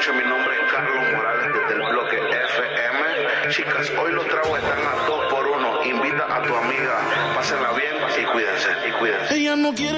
noches, mi nombre es Carlos Morales desde el bloque FM. Chicas, hoy los tragos están a 2 por 1. Invita a tu amiga, pásenla bien y cuídense, Ella no quiere